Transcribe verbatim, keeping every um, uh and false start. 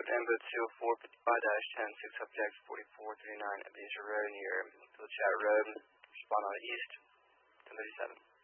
Amber two four five dash ten six subject forty-four thirty-nine Acacia Road near Chat Road. Respond on the east. ten thirty-seven.